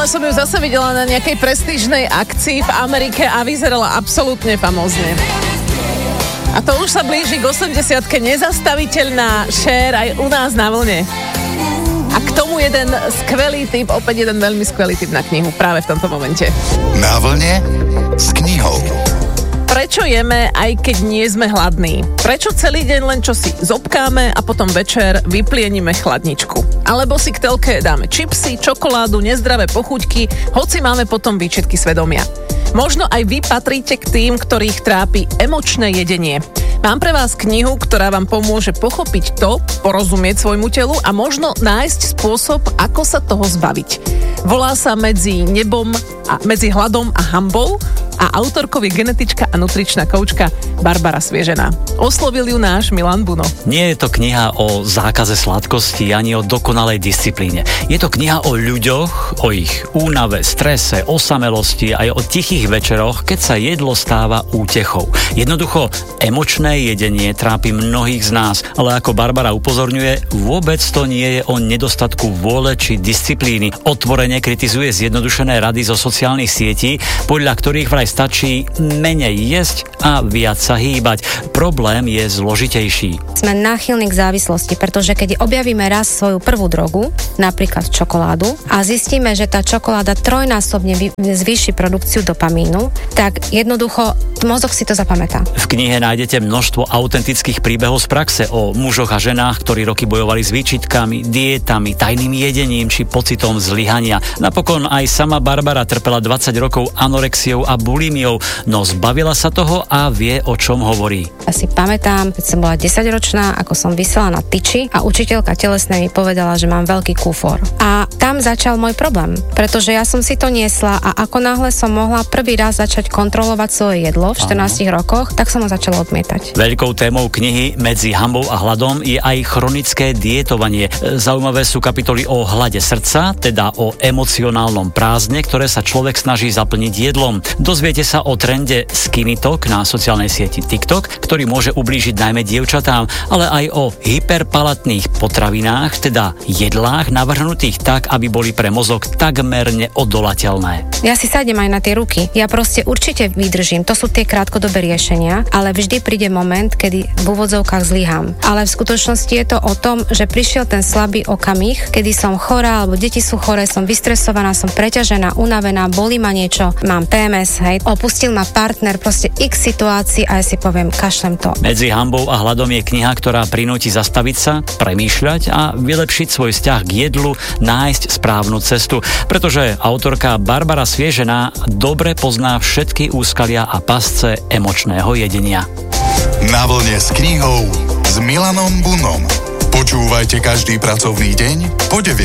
som ju zase videla na nejakej prestížnej akcii v Amerike a vyzerala absolútne famózne. A to už sa blíži k 80-ke, nezastaviteľná Cher aj u nás na vlne. A k tomu jeden skvelý tip, opäť jeden veľmi skvelý tip na knihu práve v tomto momente. Na vlne s knihou. Prečo jeme, aj keď nie sme hladní? Prečo celý deň len čosi zobkáme a potom večer vyplienime chladničku? Alebo si k telke dáme čipsy, čokoládu, nezdravé pochuťky, hoci máme potom výčitky svedomia. Možno aj vy patríte k tým, ktorých trápi emočné jedenie. Mám pre vás knihu, ktorá vám pomôže pochopiť to, porozumieť svojmu telu a možno nájsť spôsob, ako sa toho zbaviť. Volá sa Medzi hladom a hanbou a autorkou je genetička a nutričná koučka Barbara Sviežená. Oslovil ju náš Milan Buno. Nie je to kniha o zákaze sladkosti ani o dokonalej disciplíne. Je to kniha o ľuďoch, o ich únave, strese, osamelosti aj o tichých večeroch, keď sa jedlo stáva útechou. Jednoducho, emočné jedenie trápi mnohých z nás, ale ako Barbara upozorňuje, vôbec to nie je o nedostatku vôle či disciplíny. Otvorene kritizuje zjednodušené rady zo sociálnych sietí, podľa ktorých vraj stačí menej jesť a viac sa hýbať. Problém je zložitejší. Sme náchylní k závislosti, pretože keď objavíme raz svoju prvú drogu, napríklad čokoládu, a zistíme, že tá čokoláda trojnásobne zvýši produkciu dopamínu, tak jednoducho mozog si to zapamätá. V knihe nájdete množstvo autentických príbehov z praxe o mužoch a ženách, ktorí roky bojovali s výčitkami, diétami, tajným jedením či pocitom zlyhania. Napokon aj sama Barbara trpela 20 rokov anorexiou a bulimiou, no zbavila sa toho a vie, o čom hovorí. Ja si pamätám, keď som bola 10-ročná, ako som visela na tyči a učiteľka telesnej mi povedala, že mám veľký kúfor. A tam začal môj problém, pretože ja som si to niesla a ako náhle som mohla prvý raz začať kontrolovať svoje jedlo v 14 rokoch, tak som ho začala odmietať. Veľkou témou knihy Medzi hanbou a hladom je aj chronické dietovanie. Zaujímavé sú kapitoly o hlade srdca, teda o emocionálnom prázdne, ktoré sa človek snaží zaplniť jedlom. Dozviete sa o trende Skinny Talk na sociálnej sieti TikTok, ktorý môže ublížiť najmä dievčatám, ale aj o hyperpalatných potravinách, teda jedlách navrhnutých tak, aby boli pre mozog takmer neodolateľné. Ja si sadnem aj na tie ruky. Ja proste určite vydržím. To sú tie krátkodobé riešenia, ale vždy príde moment, kedy v úvodzovkách zlyhám. Ale v skutočnosti je to o tom, že prišiel ten slabý okamih, kedy som chorá, alebo deti sú choré, som vystresovaná, som preťažená, unavená, bolí ma niečo, mám PMS, hej, opustil ma partner, proste x situácií a ja si poviem, kašlem to. Medzi hanbou a hladom je kniha, ktorá prinúti zastaviť sa, premýšľať a vylepšiť svoj vzťah k jedlu, nájsť správnu cestu, pretože autorka Barbara Sviežená dobre pozná všetky úskalia a pasce emočného jedenia. Na vlne s knihou s Milanom Bunom. Počúvajte každý pracovný deň po 9.